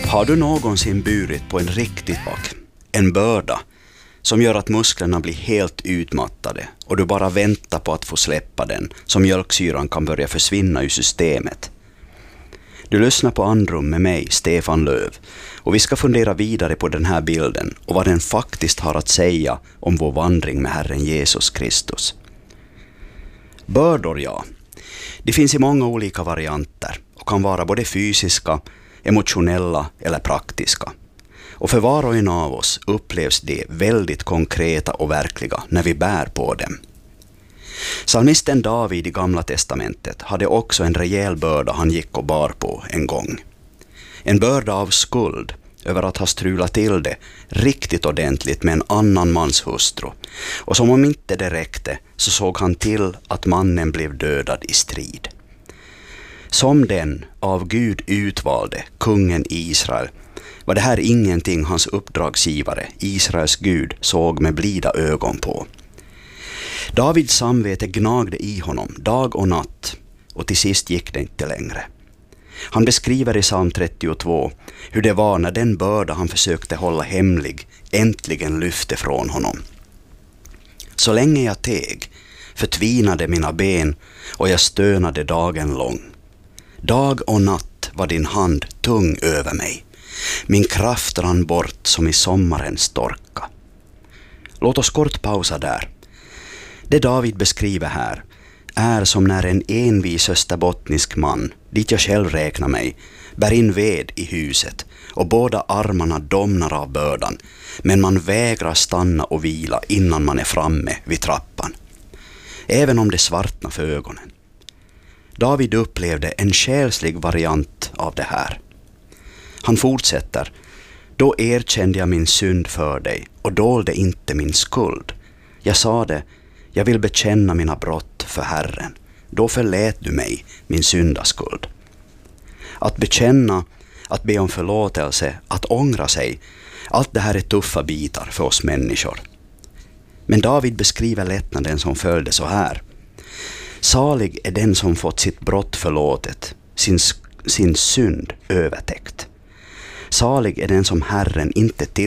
Har du någonsin burit på en riktigt bak, en börda som gör att musklerna blir helt utmattade och du bara väntar på att få släppa den så mjölksyran kan börja försvinna ur systemet? Du lyssnar på Andrum med mig, Stefan Löv, och vi ska fundera vidare på den här bilden och vad den faktiskt har att säga om vår vandring med Herren Jesus Kristus. Bördor, ja. Det finns i många olika varianter och kan vara både fysiska, emotionella eller praktiska. Och för var och en av oss upplevs det väldigt konkreta och verkliga när vi bär på dem. Psalmisten David i Gamla testamentet hade också en rejäl börda han gick och bar på en gång. En börda av skuld över att ha strulat till det riktigt ordentligt med en annan mans hustru. Och som om inte det räckte så såg han till att mannen blev dödad i strid. Som den av Gud utvalde kungen i Israel var det här ingenting hans uppdragsgivare, Israels Gud, såg med blida ögon på. Davids samvete gnagde i honom dag och natt och till sist gick det inte längre. Han beskriver i psalm 32 hur det var när den börda han försökte hålla hemlig äntligen lyfte från honom. Så länge jag teg förtvinade mina ben och jag stönade dagen lång. Dag och natt var din hand tung över mig. Min kraft rann bort som i sommarens storka. Låt oss kort pausa där. Det David beskriver här är som när en envis österbottnisk man, dit jag själv räknar mig, bär in ved i huset och båda armarna domnar av bördan, men man vägrar stanna och vila innan man är framme vid trappan. Även om det svartnar för ögonen. David upplevde en själslig variant av det här. Han fortsätter: då erkände jag min synd för dig och dolde inte min skuld. Jag sade, jag vill bekänna mina brott för Herren. Då förlät du mig min syndaskuld. Att bekänna, att be om förlåtelse, att ångra sig, allt det här är tuffa bitar för oss människor. Men David beskriver lättnaden som följde så här. Salig är den som fått sitt brott förlåtet, sin synd övertäckt. Salig är den som Herren inte